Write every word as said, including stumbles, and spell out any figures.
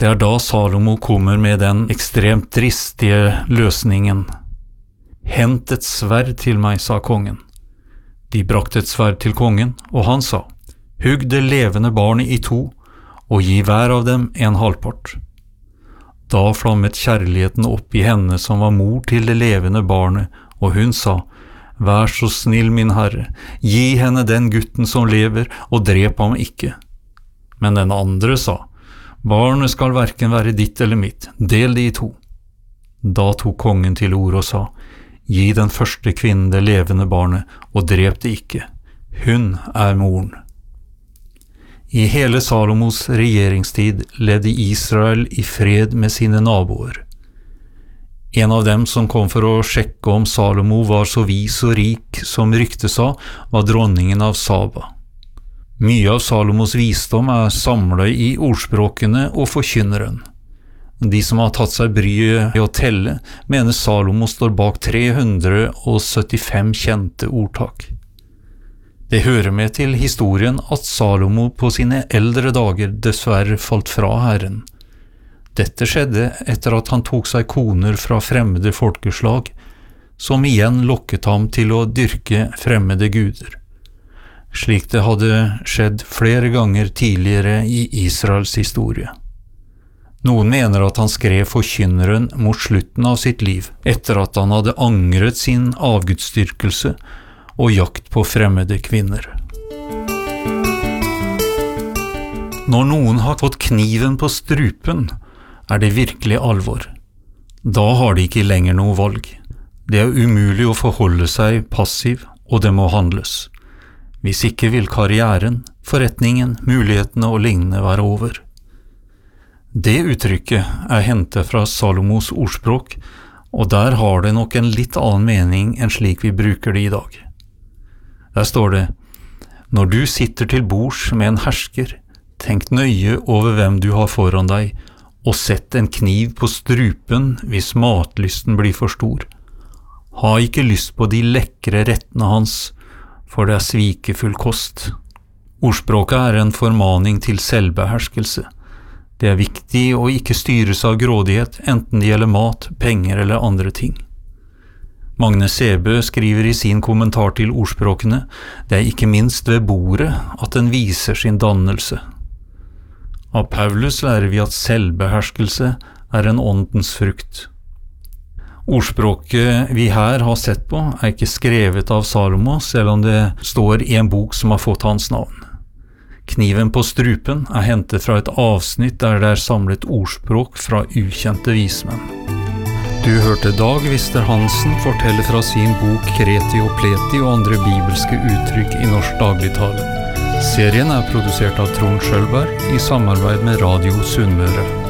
Det er da Salomo kommer med den ekstremt dristige løsningen. «Hent et sverd til meg», sa kongen. De brakte et sverd til kongen, og han sa, «Hugg det levende barnet i to, og gi hver av dem en halvpart». Da flammet kjærligheten opp i henne som var mor til det levende barnet, og hun sa, «Vær så snill, min herre, gi henne den gutten som lever, og drep ham ikke». Men den andre sa, «Barnet skal hverken være ditt eller mitt, del det i to». Da tok kongen til ord og sa, «Gi den første kvinnen det levende barnet, og drep det ikke. Hun er moren». I hele Salomos regjeringstid levde Israel i fred med sine naboer. En av dem som kom for å sjekke om Salomo var så vis og rik som ryktet sa, var dronningen av Saba. Mye av Salomos visdom er samlet i ordspråkene og forkynneren. De som har tatt seg bryet i å telle, mener Salomo står bak tre hundre syttifem kjente ordtak. Det hører med til historien at Salomo på sine eldre dager dessverre falt fra Herren. Dette skjedde etter at han tok seg koner fra fremmede folkeslag, som igjen lokket ham til å dyrke fremmede guder, slik det hadde skjedd flere ganger tidligere i Israels historie. Noen mener at han skrev forkynneren mot slutten av sitt liv, etter at han hadde angret sin avgudsdyrkelse og jakt på fremmede kvinner. Når noen har fått kniven på strupen, er det virkelig alvor. Da har de ikke lenger noe valg. Det er umulig å forholde seg passiv, og det må handles. Hvis ikke vil karrieren, forretningen, mulighetene og lignende være over. Det uttrykket er hentet fra Salomos ordspråk, og der har det nok en litt annen mening enn slik vi bruker det i dag. Der står det, «Når du sitter til bords med en hersker, tenk nøye over hvem du har foran deg, og sett en kniv på strupen hvis matlysten blir for stor. Ha ikke lyst på de lekre rettene hans, for det er svikefull kost». Ordspråket er en formaning til selvbeherskelse. Det er viktig å ikke styres av grådighet, enten det gjelder mat, penger eller andre ting. Magne Sebø skriver i sin kommentar til ordspråkene, det er ikke minst ved bordet at den viser sin dannelse. Av Paulus lærer vi at selvbeherskelse er en åndens frukt. Ordspråket vi her har sett på er ikke skrevet av Salomo, selv om det står i en bok som har fått hans navn. Kniven på strupen er hentet fra et avsnitt der det er samlet ordspråk fra ukjente vismenn. Du hørte Dag Vister Hansen fortelle fra sin bok Kreti og Pleti og andre bibelske uttrykk i norsk dagligtale. Serien er produsert av Trond Schølberg i samarbeid med Radio Sunnmøre.